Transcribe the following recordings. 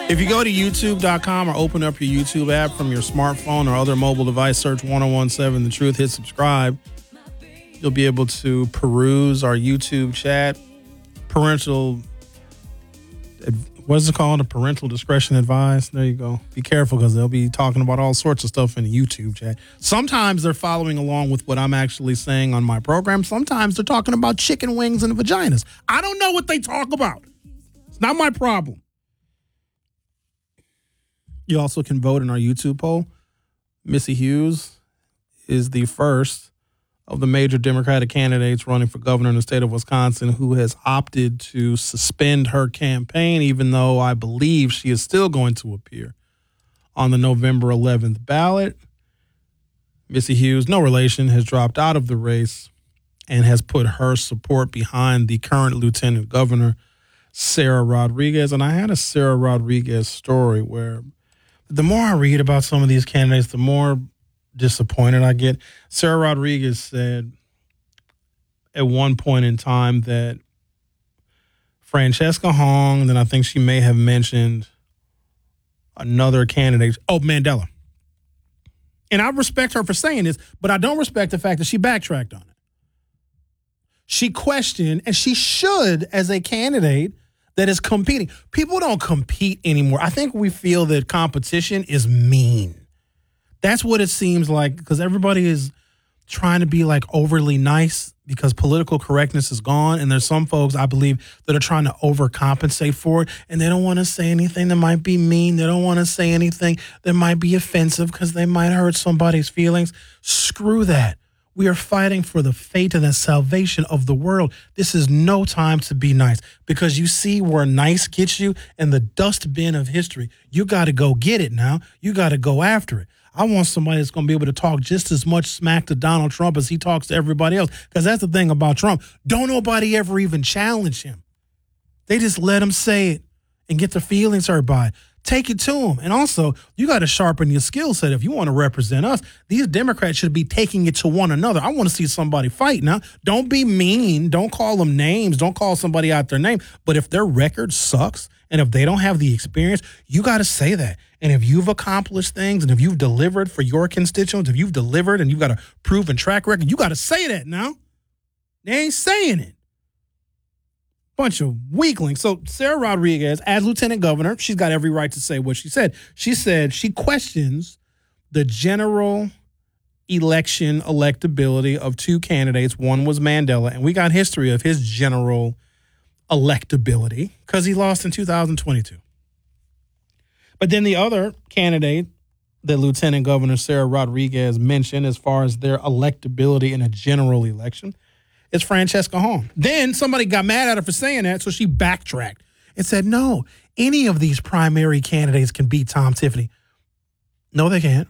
If you go to youtube.com or open up your YouTube app from your smartphone or other mobile device, search 1017 The Truth, hit subscribe. You'll be able to peruse our YouTube chat. Parental, what is it called? A parental discretion advised. There you go. Be careful because they'll be talking about all sorts of stuff in the YouTube chat. Sometimes they're following along with what I'm actually saying on my program. Sometimes they're talking about chicken wings and vaginas. I don't know what they talk about. It's not my problem. You also can vote in our YouTube poll. Missy Hughes is the first of the major Democratic candidates running for governor in the state of Wisconsin who has opted to suspend her campaign, even though I believe she is still going to appear on the November 11th ballot. Missy Hughes, no relation, has dropped out of the race and has put her support behind the current lieutenant governor, Sarah Rodriguez. And I had a Sarah Rodriguez story where the more I read about some of these candidates, the more disappointed I get. Sarah Rodriguez said at one point in time that Francesca Hong, then I think she may have mentioned another candidate. Oh, Mandela. And I respect her for saying this, but I don't respect the fact that she backtracked on it. She questioned, and she should as a candidate that is competing. People don't compete anymore. I think we feel that competition is mean. That's what it seems like because everybody is trying to be like overly nice because political correctness is gone. And there's some folks, I believe, that are trying to overcompensate for it. And they don't want to say anything that might be mean. They don't want to say anything that might be offensive because they might hurt somebody's feelings. Screw that. We are fighting for the fate and the salvation of the world. This is no time to be nice because you see where nice gets you in the dustbin of history. You got to go get it now. You got to go after it. I want somebody that's going to be able to talk just as much smack to Donald Trump as he talks to everybody else because that's the thing about Trump. Don't nobody ever even challenge him. They just let him say it and get their feelings hurt by it. Take it to them. And also, you got to sharpen your skill set if you want to represent us. These Democrats should be taking it to one another. I want to see somebody fight now. Don't be mean. Don't call them names. Don't call somebody out their name. But if their record sucks and if they don't have the experience, you got to say that. And if you've accomplished things and if you've delivered for your constituents, if you've delivered and you've got a proven track record, you got to say that now. They ain't saying it. Bunch of weaklings. So Sarah Rodriguez, as lieutenant governor, she's got every right to say what she said. She said she questions the general election electability of two candidates. One was Mandela, and we got history of his general electability because he lost in 2022. But then the other candidate that Lieutenant Governor Sarah Rodriguez mentioned as far as their electability in a general election is Francesca Hong. Then somebody got mad at her for saying that, so she backtracked and said, no, any of these primary candidates can beat Tom Tiffany. No, they can't.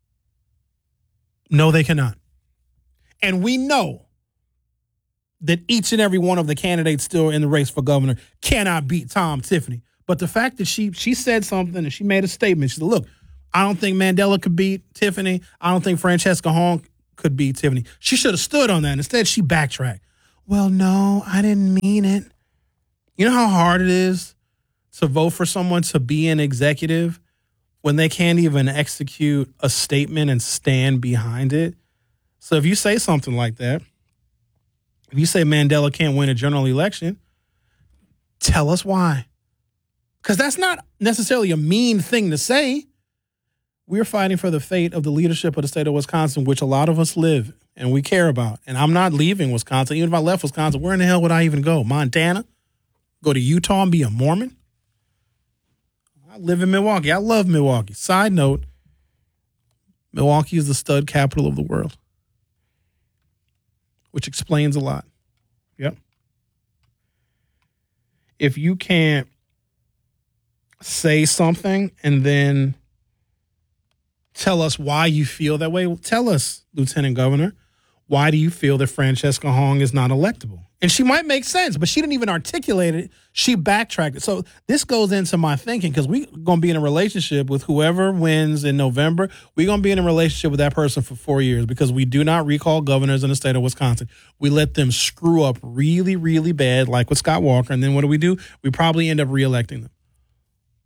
No, they cannot. And we know that each and every one of the candidates still in the race for governor cannot beat Tom Tiffany. But the fact that she said something and she made a statement, she said, look, I don't think Mandela could beat Tiffany. I don't think Francesca Hong could beat Tiffany. She should have stood on that. Instead, she backtracked. Well, no, I didn't mean it. You know how hard it is to vote for someone to be an executive when they can't even execute a statement and stand behind it? So if you say something like that, if you say Mandela can't win a general election, tell us why. Because that's not necessarily a mean thing to say. We're fighting for the fate of the leadership of the state of Wisconsin, which a lot of us live and we care about. And I'm not leaving Wisconsin. Even if I left Wisconsin, where in the hell would I even go? Montana? Go to Utah and be a Mormon? I live in Milwaukee. I love Milwaukee. Side note, Milwaukee is the stud capital of the world, which explains a lot. Yep. If you can't say something and then tell us why you feel that way. Tell us, Lieutenant Governor, why do you feel that Francesca Hong is not electable? And she might make sense, but she didn't even articulate it. She backtracked it. So this goes into my thinking because we're going to be in a relationship with whoever wins in November. We're going to be in a relationship with that person for 4 years because we do not recall governors in the state of Wisconsin. We let them screw up really, really bad, like with Scott Walker. And then what do? We probably end up reelecting them.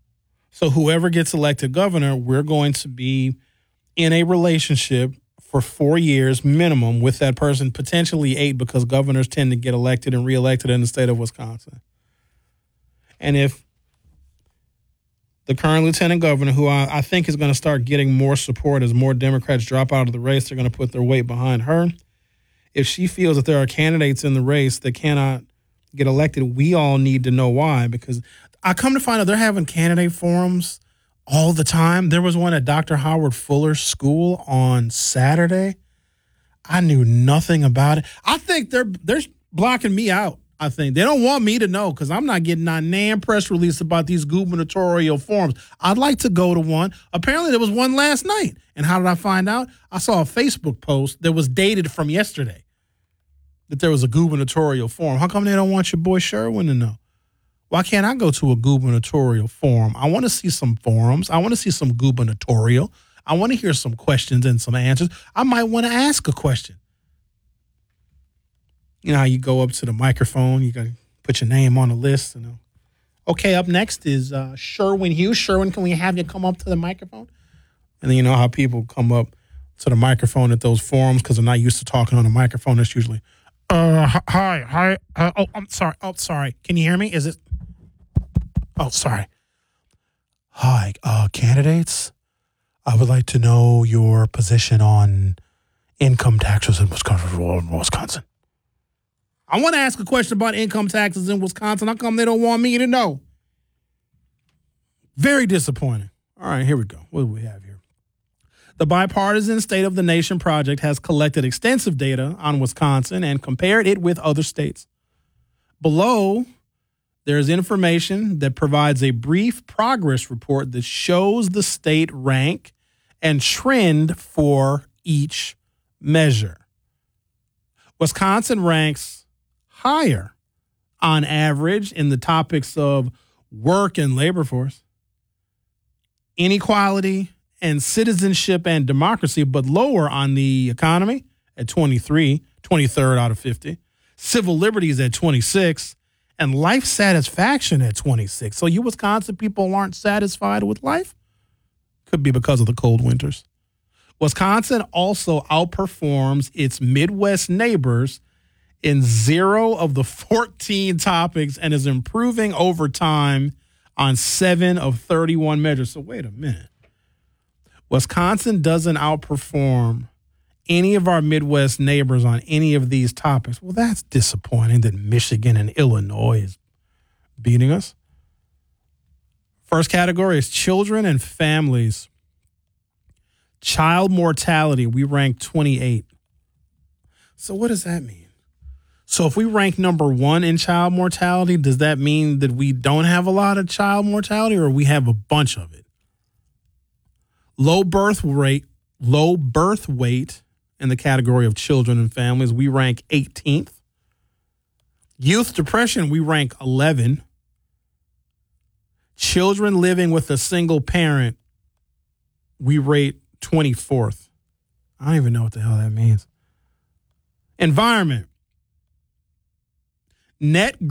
So whoever gets elected governor, we're going to be in a relationship for 4 years minimum with that person, potentially 8, because governors tend to get elected and reelected in the state of Wisconsin. And if the current lieutenant governor, who I think is going to start getting more support as more Democrats drop out of the race, they're going to put their weight behind her. If she feels that there are candidates in the race that cannot get elected, we all need to know why. Because I come to find out they're having candidate forums all the time. There was one at Dr. Howard Fuller's school on Saturday. I knew nothing about it. I think they're blocking me out. I think they don't want me to know because I'm not getting a damn press release about these gubernatorial forums. I'd like to go to one. Apparently there was one last night. And how did I find out? I saw a Facebook post that was dated from yesterday that there was a gubernatorial forum. How come they don't want your boy Sherwin to know? Why can't I go to a gubernatorial forum? I want to see some forums. I want to see some gubernatorial. I want to hear some questions and some answers. I might want to ask a question. You know how you go up to the microphone, you got to put your name on the list. You know. Okay, up next is Sherwin Hughes. Sherwin, can we have you come up to the microphone? And then you know how people come up to the microphone at those forums because they're not used to talking on a microphone. It's usually, hi. I'm sorry. Oh, sorry. Can you hear me? Is it? Oh, sorry. Hi, candidates. I would like to know your position on income taxes in Wisconsin. I want to ask a question about income taxes in Wisconsin. How come they don't want me to know? Very disappointing. All right, here we go. What do we have here? The Bipartisan State of the Nation Project has collected extensive data on Wisconsin and compared it with other states. Below, there's information that provides a brief progress report that shows the state rank and trend for each measure. Wisconsin ranks higher on average in the topics of work and labor force, inequality, and citizenship and democracy, but lower on the economy at 23rd out of 50, civil liberties at 26, and life satisfaction at 26. So you Wisconsin people aren't satisfied with life? Could be because of the cold winters. Wisconsin also outperforms its Midwest neighbors in 0 of the 14 topics and is improving over time on 7 of 31 measures. So wait a minute. Wisconsin doesn't outperform any of our Midwest neighbors on any of these topics. Well, that's disappointing that Michigan and Illinois is beating us. First category is children and families. Child mortality, we rank 28. So what does that mean? So if we rank number 1 in child mortality, does that mean that we don't have a lot of child mortality or we have a bunch of it? Low birth weight in the category of children and families, we rank 18th. Youth depression, we rank 11. Children living with a single parent, we rate 24th. I don't even know what the hell that means. Environment. Net